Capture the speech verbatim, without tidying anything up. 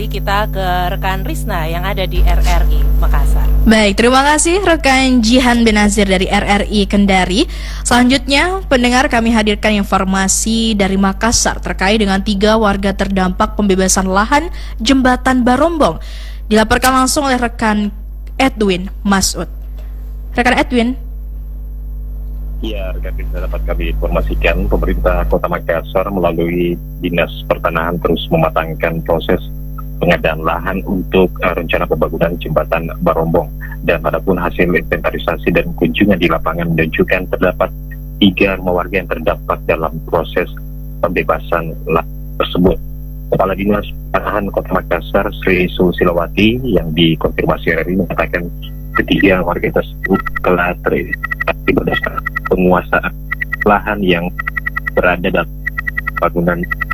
kembali kita ke rekan Risna yang ada di R R I Makassar. Baik, terima kasih rekan Jihan Benazir dari R R I Kendari. Selanjutnya, pendengar, kami hadirkan informasi dari Makassar terkait dengan tiga warga terdampak pembebasan lahan Jembatan Barombong. Dilaporkan langsung oleh rekan Edwin Masud. Rekan Edwin. Ya, rekan bisa dapat kami informasikan, pemerintah Kota Makassar melalui Dinas Pertanahan terus mematangkan proses pengadaan lahan untuk uh, rencana pembangunan Jembatan Barombong. Dan adapun hasil inventarisasi dan kunjungan di lapangan menunjukkan terdapat tiga rumah warga yang terdampak dalam proses pembebasan lahan tersebut. Kepala Dinas Pertanahan Kota Makassar, Sri Susilawati, yang dikonfirmasi R R I mengatakan ketiga warga tersebut telah teridentifikasi berdasarkan penguasaan lahan yang berada dalam bangunan